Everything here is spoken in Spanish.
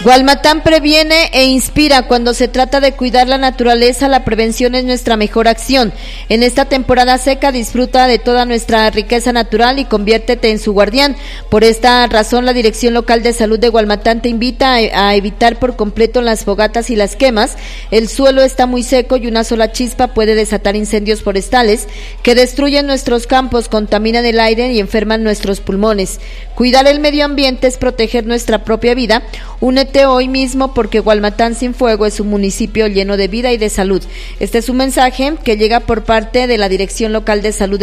Gualmatán previene e inspira. Cuando se trata de cuidar la naturaleza, la prevención es nuestra mejor acción. En esta temporada seca, disfruta de toda nuestra riqueza natural y conviértete en su guardián. Por esta razón, la Dirección Local de Salud de Gualmatán te invita a evitar por completo las fogatas y las quemas. El suelo está muy seco y una sola chispa puede desatar incendios forestales que destruyen nuestros campos, contaminan el aire y enferman nuestros pulmones. Cuidar el medio ambiente es proteger nuestra propia vida. Únete hoy mismo, porque Gualmatán sin fuego es un municipio lleno de vida y de salud. Este es un mensaje que llega por parte de la Dirección Local de Salud de